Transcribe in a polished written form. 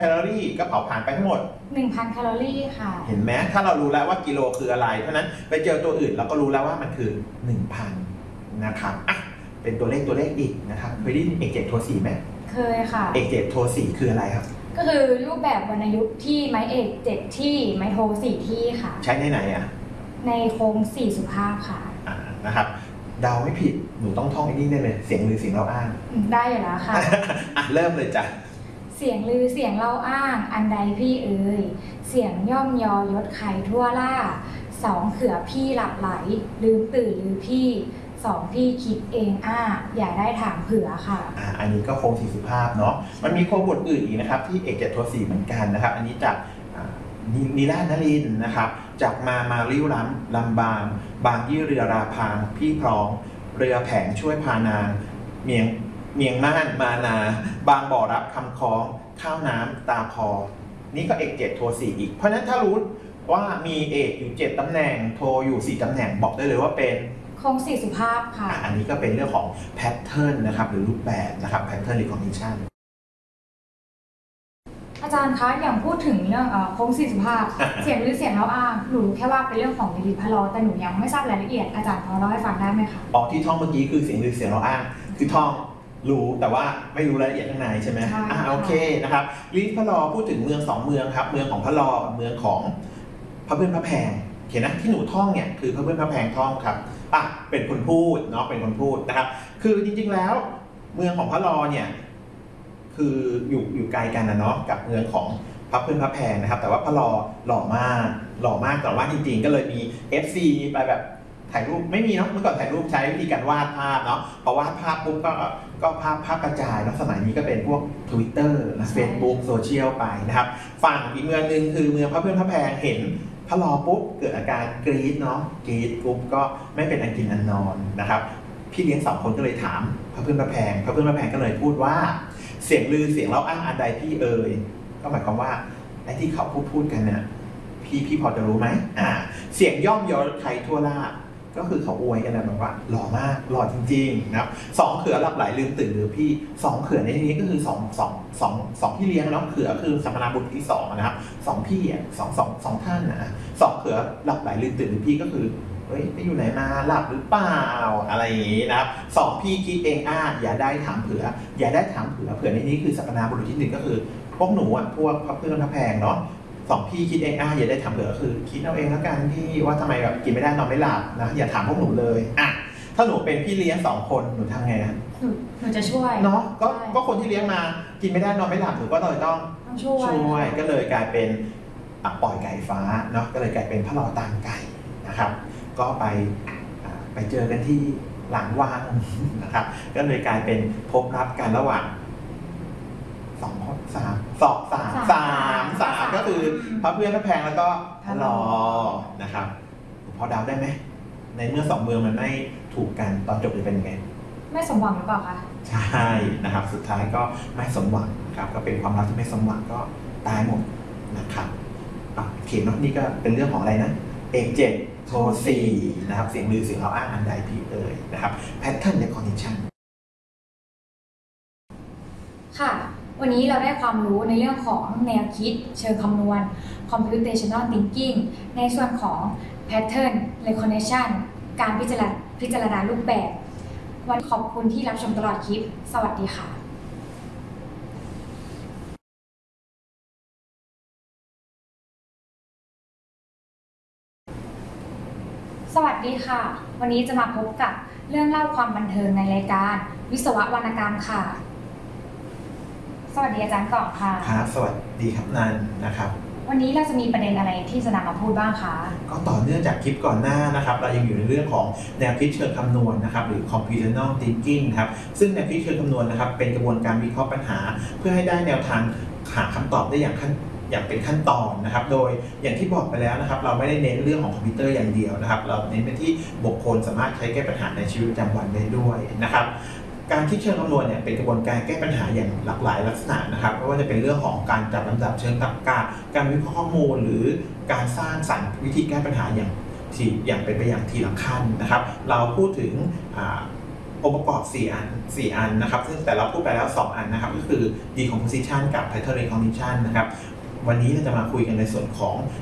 แคลอรี่ก็เผาผลาญไปทั้งหมด 1,000 แคลอรี่ค่ะเห็นไหมถ้าเรารู้แล้วว่ากิโลคืออะไรเพราะนั้นไปเจอตัวอื่นเราก็รู้แล้วว่ามันคือ 1,000 นะครับอ่ะเป็นตัวเลขอีกนะครับเคยได้ยินเอกเจ็ดโท4ไหมเคยค่ะเอกเจ็ดโท4คืออะไรครับก็คือรูปแบบวรรณยุกต์ที่ไม้เอก7ที่ไม้โท4ที่ค่ะใช้ในไหนอ่ะในโครง4สุภาพค่ะนะครับเดาไม่ผิดหนูต้องท่องไอ้นี่ได้เลยเสียงลือเสียงเล่าอ้างได้อยู่แล้วค่ะเริ่มเลยจ้ะเสียงลือเสียงเล่าอ้างอันใดพี่เอ่ยเสียงย่อมยอยศไข่ทั่วล่า2เขือพี่หลับไหลลืมตื่นลือพี่2พี่คิดเองอย่าได้ถามเผื่อค่ะอันนี้ก็โครง4สุภาพเนาะมันมีโครงบทอื่นอีกนะครับที่เอกเจ็ดโท4เหมือนกันนะครับอันนี้จากนิราชนรินทร์นะครับจากมาริ้วลำบางบางยี่เรือราพางพี่พร้องเรือแผงช่วยพานางเมียงม่านมานาบางบ่อรับคำคล้องข้าวน้ำตาพอนี่ก็เอกเจ็ดโท4อีกเพราะฉะนั้นถ้ารู้ว่ามีเอกอยู่7ตำแหน่งโทอยู่4ตำแหน่งบอกได้เลยว่าเป็นโครง4สุภาพค่ะอันนี้ก็เป็นเรื่องของแพทเทิร์นนะครับหรือรูปแบบนะครับแพทเทิร์น recognition อาจารย์คะอย่างพูดถึงเรื่องโครง4สุภาพ เสียงหรือเสียงเล่าอ้างหนูแค่ว่าเป็นเรื่องของลิลิพะลอแต่หนูยังไม่ทราบรายละเอียดอาจารย์พอเล่าให้ฟังได้ไหมคะที่ท่องเมื่อกี้คือเสียงหรือเสียงเล่าอ้างคือท่องรู้แต่ว่าไม่รู้รายละเอียดข้างในใช่ไหมโอเคนะครับลิลิพะลอพูดถึงเมือง2เมืองครับเมืองของพะลอกับเมืองของพระเพื่อนพระแพงเห็นนะที่หนูท่องเนี่ยคือพระเพื่อนพระแพงท่องครับเป็นคนพูดเนาะเป็นคนพูดนะครับคือจริงๆแล้วเมืองของพระลอเนี่ยคืออยู่ไกลกันนะเนาะกับเมืองของพระเพื่อนพระแพงนะครับแต่ว่าพระลอหล่อมากแต่ว่าจริงๆก็เลยมี FC ไปแบบถ่ายรูปไม่มีเนาะเมื่อก่อนถ่ายรูปใช้วิธีการวาดภาพเนาะพอวาดภาพปุ๊บก็ภาพกระจายแล้วสมัยนี้ก็เป็นพวก Twitter และ Facebook โซเชียลไปนะครับฝั่งอีกเมืองนึงคือเมืองพระเพื่อนพระแพงเห็นพระลอปุ๊บเกิดอาการกรี๊ดเนาะกรี๊ดปุ๊บก็ไม่เป็นอันกินอันนอนนะครับพี่เลี้ยง2คนก็เลยถามพระเพื่อนพระแพงก็เลยพูดว่าเสียงลือเสียงเล่าอ้างอันใดพี่เอ่ยก็หมายความว่าไอ้ที่เขาพูดกันเนี่ยพี่พอจะรู้ไหมเสียงย่อมยอใครทั่วล่าก็คือเขาอวยกันนะแบบว่าหล่อมากหล่อจริงๆนะครับ2เขือหลับไหลลืมตื่นหรือพี่2เขือในที่นี้ก็คือ2พี่เลี้ยงเนาะเขือคือสัมมนาบุตรที่2นะครับ2พี่สองท่านนะ2เขือหลับไหลลืมตื่นหรือพี่ก็คือไปอยู่ไหนมาหลับหรือเปล่าอะไรอย่างนี้นะครับ2พี่คิดเองอย่าได้ถามเผื่อเผื่อในนี้คือสัมมนาบุตรที่1ก็คือพวกหนูพวกพระเพื่อนพระแพงเนาะ2พี่คิดเองอย่าได้ถามเผื่อคือคิดเอาเองแล้วกันที่ว่าทำไมแบบกินไม่ได้นอนไม่หลับนะอย่าถามพวกหนูเลยถ้าหนูเป็นพี่เลี้ยง2คนหนูทำไงนะหนูจะช่วยเนาะก็คนที่เลี้ยงมากินไม่ได้นอนไม่หลับหนูก็เลยต้องช่วยก็เลยกลายเป็นปล่อยไก่ฟ้าเนาะก็เลยกลายเป็นพระลอตามไก่นะครับก็ไปเจอกันที่หลังวังนะครับก็เลยกลายเป็นพบรักกันระหว่าง3ก็คือพระเพื่อนพระแพงแล้วก็พระลอนะครับพอเดาได้ไหมในเมื่อ2เมืองมันไม่ถูกกันตอนจบจะเป็นยังไงไม่สมหวังหรือเปล่าคะใช่นะครับสุดท้ายก็ไม่สมหวังครับก็เป็นความรักที่ไม่สมหวังก็ตายหมดนะครับเขียนว่านี่ก็เป็นเรื่องของอะไรนะเอกเจ็ดโท4นะครับเสียงลือเสียงเล่าอ้างอันใดพี่เอ่ยนะครับแพทเทิร์น recognition ค่ะวันนี้เราได้ความรู้ในเรื่องของแนวคิดเชิงคำนวณ computational thinking ในส่วนของ pattern recognition การพิจารณารูปแบบวันขอบคุณที่รับชมตลอดคลิปสวัสดีค่ะสวัสดีค่ะวันนี้จะมาพบกับเรื่องเล่าความบันเทิงในรายการวิศววรรณกรรมค่ะสวัสดีอาจารย์ก่อนค่ะครับสวัสดีครับนันนะครับวันนี้เราจะมีประเด็นอะไรที่จะนำมาพูดบ้างคะก็ต่อเนื่องจากคลิปก่อนหน้านะครับเรายังอยู่ในเรื่องของแนวคิดเชิงคำนวณนะครับหรือ computational thinking ครับซึ่งแนวคิดเชิงคำนวณนะครับเป็นกระบวนการวิเคราะห์ปัญหาเพื่อให้ได้แนวทางหาคำตอบได้อย่างเป็นขั้นตอนนะครับโดยอย่างที่บอกไปแล้วนะครับเราไม่ได้เน้นเรื่องของคอมพิวเตอร์อย่างเดียวนะครับเราเน้นไปที่บุคคลสามารถใช้แก้ปัญหาในชีวิตประจำวันได้ด้วยนะครับการคิดเชิงคำนวณเนี่ยเป็นกระบวนการแก้ปัญหาอย่างหลากหลายลักษณะนะครับไม่ว่าจะเป็นเรื่องของการจัดลำดับเชิงตรรกะการวิเคราะห์ข้อมูลหรือการสร้างสรรค์วิธีแก้ปัญหาอย่างเป็นไปอย่างทีละขั้นนะครับเราพูดถึงองค์ประกอบ4 อันนะครับซึ่งแต่เราพูดไปแล้ว2 อันนะครับก็คือ decomposition กับ pattern recognition นะครับวันนี้เราจะมาคุยกันในส่วนของ